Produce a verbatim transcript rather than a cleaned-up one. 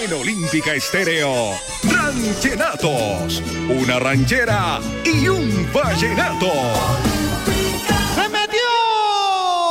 En Olímpica Estéreo, Ranchenatos, una ranchera y un vallenato.